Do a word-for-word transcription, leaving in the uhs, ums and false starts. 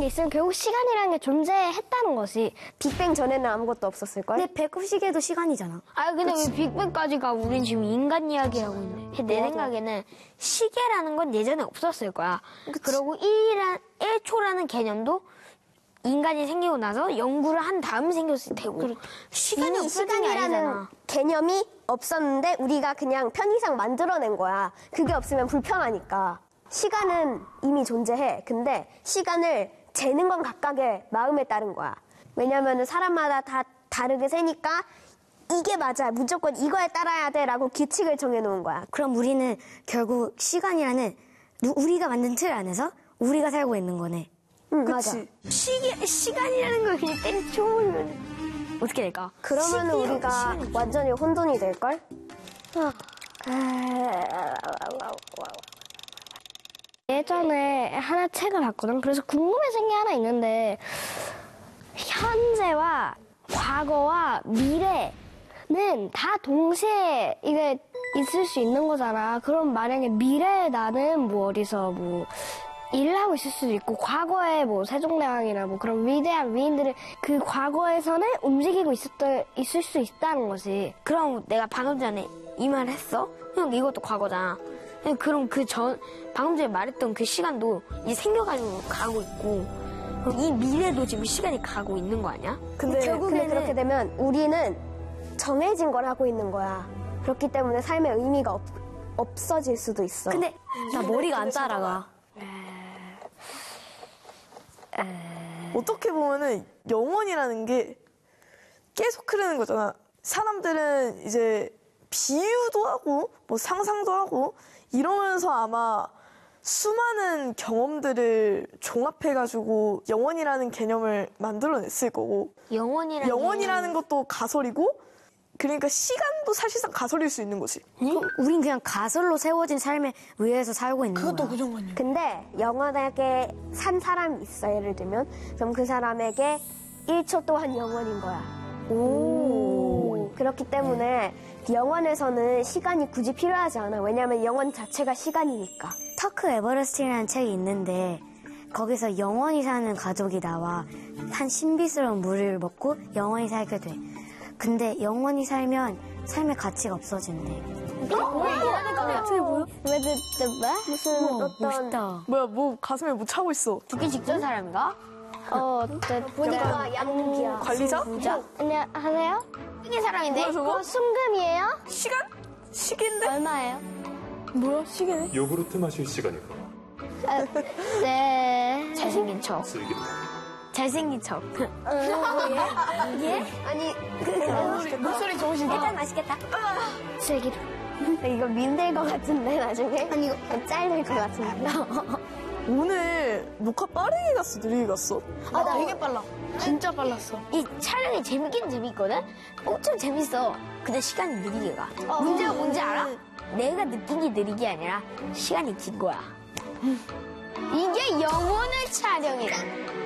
게 있으면 결국 시간이라는 게 존재했다는 것이. 빅뱅 전에는 아무것도 없었을걸? 근데 배꼽 시계도 시간이잖아. 아 근데 그치. 왜 빅뱅까지가 우린 지금 인간 이야기하고 있네. 내 생각에는 시계라는 건 예전에 없었을 거야. 그치. 그리고 일이란, 일 초라는 개념도 인간이 생기고 나서 연구를 한 다음 생겼을 테고. 그래. 시간이 없었던 게 아니잖아. 개념이 없었는데 우리가 그냥 편의상 만들어낸 거야. 그게 없으면 불편하니까. 시간은 이미 존재해. 근데 시간을 재는 건 각각의 마음에 따른 거야. 왜냐면은 사람마다 다 다르게 세니까 이게 맞아. 무조건 이거에 따라야 돼. 라고 규칙을 정해놓은 거야. 그럼 우리는 결국 시간이라는 우리가 만든 틀 안에서 우리가 살고 있는 거네. 응, 그치. 맞아. 시계, 시간이라는 걸 그냥 때려치우면 어떻게 될까? 그러면 우리가 시간이... 완전히 혼돈이 될걸? 예전에 하나 책을 봤거든. 그래서 궁금해진 게 하나 있는데 현재와 과거와 미래는 다 동시에 이게 있을 수 있는 거잖아. 그럼 만약에 미래의 나는 뭐 어디서 뭐 일을 하고 있을 수도 있고 과거에 뭐 세종대왕이나 뭐 그런 위대한 위인들은 그 과거에서는 움직이고 있었던, 있을 수 있다는 거지. 그럼 내가 방금 전에 이 말 했어? 형 이것도 과거잖아. 그럼 그 전 방금 전에 말했던 그 시간도 이제 생겨가지고 가고 있고 이 미래도 지금 시간이 가고 있는 거 아니야? 근데 결국에는 근데 그렇게 되면 우리는 정해진 걸 하고 있는 거야. 그렇기 때문에 삶의 의미가 없, 없어질 수도 있어. 근데 나 머리가 안 따라가. 어떻게 보면은 영원이라는 게 계속 흐르는 거잖아. 사람들은 이제 비유도 하고 뭐 상상도 하고 이러면서 아마 수많은 경험들을 종합해가지고 영원이라는 개념을 만들어냈을 거고 영원이라는, 영원이라는 것도 가설이고 그러니까 시간도 사실상 가설일 수 있는 거지. 응? 우린 그냥 가설로 세워진 삶에 의해서 살고 있는 그것도 거야. 그것도 고정관념. 근데 영원하게 산 사람이 있어, 예를 들면. 그럼 그 사람에게 일 초 또한 영원인 거야. 오. 그렇기 때문에 영원에서는 시간이 굳이 필요하지 않아. 왜냐면 영원 자체가 시간이니까. 터크 에버레스트라는 책이 있는데 거기서 영원히 사는 가족이 나와 한 신비스러운 물을 먹고 영원히 살게 돼. 근데 영원히 살면 삶의 가치가 없어진대. 저기 뭐야? 왜 듣다 봐? 무슨 우와, 어떤 멋있다. 뭐야 뭐 가슴에 뭐 차고 있어. 죽기 직전 사람인가? 어, 부자와 양육이야. 관리자? 부자? 안녕하세요? 죽인 사람인데? 뭐야, 저거? 그거 순금이에요? 시간? 시계인데? 얼마예요? 뭐야 시계네? 요구르트 마실 시간이고 아, 네. 잘생긴 척. 슬기로 잘생긴 척. 예? 아니, 그, 목소리 좋으신다. 일단 맛있겠다. 슬기로. 이거 민들 것 같은데, 나중에? 아니, 이거 잘릴 것 같은데. 오늘 녹화 빠르게 갔어 느리게 갔어? 아, 나 되게 빨라. 진짜 빨랐어. 이 촬영이 재밌긴 재밌거든? 엄청 재밌어. 근데 시간이 느리게 가. 문제가 뭔지 알아? 내가 느낀 게 느린 게 아니라 시간이 긴 거야. 이게 영혼을 촬영이다.